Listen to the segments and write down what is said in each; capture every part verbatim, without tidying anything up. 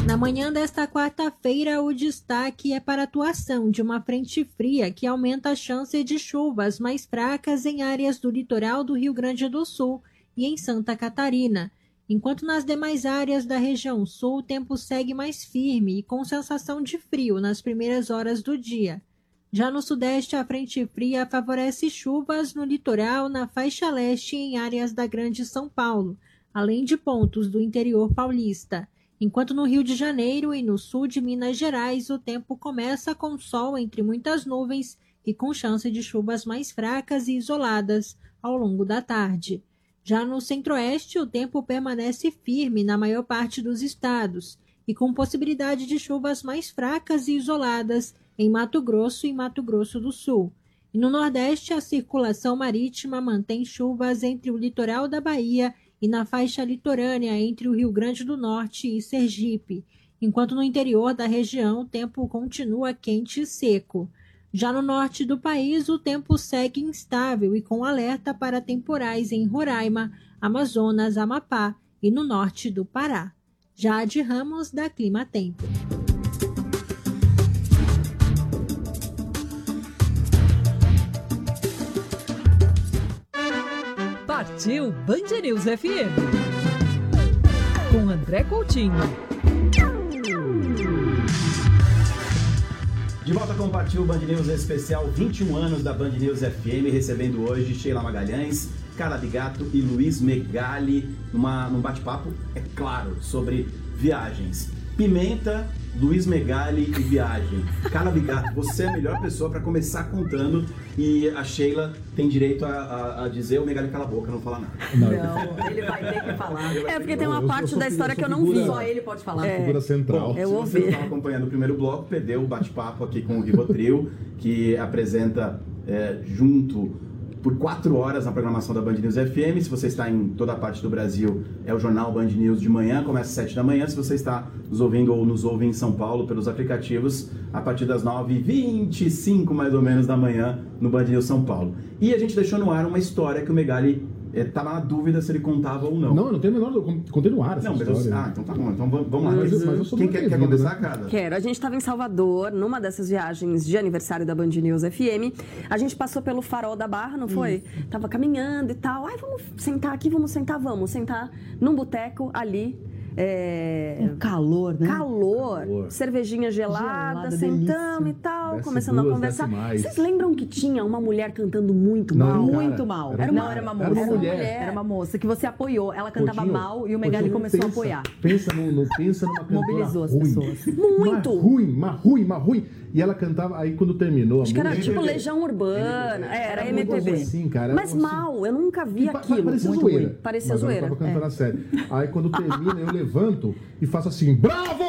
Na manhã desta quarta-feira, o destaque é para a atuação de uma frente fria que aumenta a chance de chuvas mais fracas em áreas do litoral do Rio Grande do Sul e em Santa Catarina, enquanto nas demais áreas da região sul o tempo segue mais firme e com sensação de frio nas primeiras horas do dia. Já no sudeste, a frente fria favorece chuvas no litoral, na faixa leste e em áreas da Grande São Paulo, além de pontos do interior paulista. Enquanto no Rio de Janeiro e no sul de Minas Gerais, o tempo começa com sol entre muitas nuvens e com chance de chuvas mais fracas e isoladas ao longo da tarde. Já no centro-oeste, o tempo permanece firme na maior parte dos estados e com possibilidade de chuvas mais fracas e isoladas em Mato Grosso e Mato Grosso do Sul. E no nordeste, a circulação marítima mantém chuvas entre o litoral da Bahia e na faixa litorânea entre o Rio Grande do Norte e Sergipe, enquanto no interior da região o tempo continua quente e seco. Já no norte do país, o tempo segue instável e com alerta para temporais em Roraima, Amazonas, Amapá e no norte do Pará. Jade Ramos, da Clima Tempo. Partiu Band News F M, com André Coutinho. De volta com o Partiu Band News especial vinte e um anos da Band News F M, recebendo hoje Sheila Magalhães, Carla Bigato e Luiz Megali, numa, num bate-papo, é claro, sobre viagens. Pimenta, Luiz Megali e viagem. Carla Bigato, você é a melhor pessoa para começar contando e a Sheila tem direito a, a, a dizer o Megali cala a boca, não fala nada. Não, ele vai ter que falar. É porque tem uma parte da história que eu não vi. Só ele pode falar. É. Figura central. Bom, eu se ouvi. você estava acompanhando o primeiro bloco, perdeu o bate-papo aqui com o Rivotril, que apresenta é, junto por quatro horas na programação da Band News F M. Se você está em toda a parte do Brasil, é o jornal Band News de manhã, começa às sete da manhã. Se você está nos ouvindo ou nos ouve em São Paulo pelos aplicativos, a partir das nove e vinte e cinco mais ou menos da manhã no Band News São Paulo. E a gente deixou no ar uma história que o Megali estava na dúvida se ele contava ou não. Não, eu não tenho a menor dúvida. Contei no ar essa não, mas história. Eu, ah, então tá bom. Então vamos, vamos lá. Mas, mas eu sou Quem muito quer, quer bem-vindo, começar, né? Carla? Quero. A gente estava em Salvador, numa dessas viagens de aniversário da Band News F M. A gente passou pelo Farol da Barra, não foi? Hum. Tava caminhando e tal. Ai, vamos sentar aqui, vamos sentar, vamos sentar num boteco ali. É... Um calor, né? Calor, calor. cervejinha gelada, gelada, sentamos delícia. e tal, Desce começando duas, a conversar. desce mais. Vocês lembram que tinha uma mulher cantando muito Não, mal? cara, Muito mal. era Não, uma- era uma era moça. uma mulher. Era uma moça que você apoiou. Ela cantava Coutinho, mal e o Megali Coutinho, começou pensa, a apoiar. Pensa, no, no, pensa numa cantora Mobilizou as ruim. pessoas. Muito. Mas ruim, mas ruim, mas ruim. E ela cantava, aí quando terminou a Acho que era música... tipo Legião Urbana, é, era Era M P uma B. coisa assim, cara, Mas era assim- mal, eu nunca vi Pa- pa- aquilo. Parecia Muito zoeira. ruim. Parecia Mas zoeira. Eu tava cantando é. a sério. Aí quando termina, eu levanto e faço assim, bravo!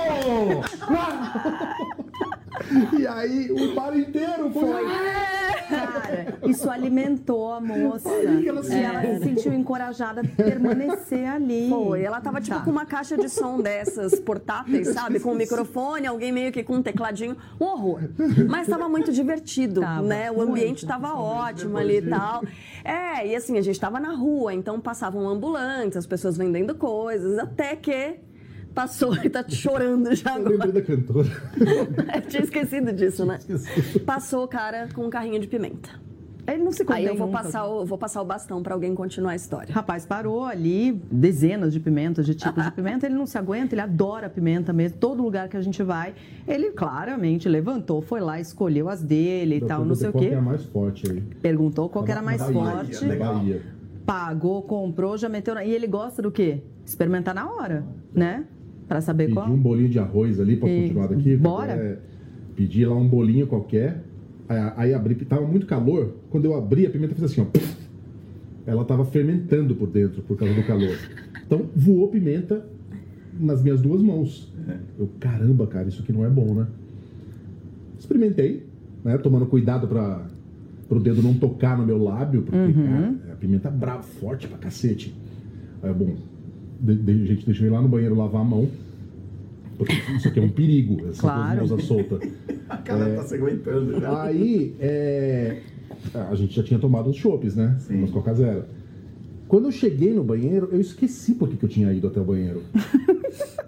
E aí o bar inteiro foi... Foi. Cara, isso alimentou a moça. Aí que ela se- E ela se sentiu encorajada a permanecer ali. Foi, ela tava tipo Tá. com uma caixa de som dessas portáteis, sabe? Com um microfone, alguém meio que com um tecladinho, um horror. Mas tava muito divertido, Tava, né? O muito. ambiente tava ótimo ali e tal. É, e assim, a gente tava na rua, então passavam ambulantes, as pessoas vendendo coisas, até que passou, ele tá chorando já Eu lembrei agora. da cantora. Eu tinha esquecido disso, né? Passou o cara com um carrinho de pimenta. Ele não se contém Aí eu vou nunca. passar, o, vou passar o bastão pra alguém continuar a história. Rapaz, parou ali dezenas de pimentas, de tipos de pimenta. Ele não se aguenta, ele adora pimenta mesmo. Todo lugar que a gente vai, ele claramente levantou, foi lá, escolheu as dele e tal, não sei o Qual que quê. é a mais forte aí? Perguntou qual que era Na mais Bahia, forte. na Bahia. Pagou, comprou, já meteu na... E ele gosta do quê? Experimentar na hora, né? Pra saber Pedi qual. um bolinho de arroz ali pra E- continuar daqui. Bora. É, pedi lá um bolinho qualquer. Aí, aí abri, tava muito calor. Quando eu abri, a pimenta fez assim, ó. Puf. Ela tava fermentando por dentro por causa do calor. Então voou pimenta nas minhas duas mãos. Eu, caramba, cara, isso aqui não é bom, né? Experimentei, né? Tomando cuidado para o dedo não tocar no meu lábio, porque, Uhum. cara, a pimenta é brava, forte pra cacete. Aí, bom, de, de, gente, deixa eu ir lá no banheiro lavar a mão. Porque isso aqui é um perigo, essa Claro. coisa solta. A cara É. tá se aguentando já. Aí, é, a gente já tinha tomado uns chopes, né? Sim. Umas Coca Zero. Quando eu cheguei no banheiro, eu esqueci por que que eu tinha ido até o banheiro.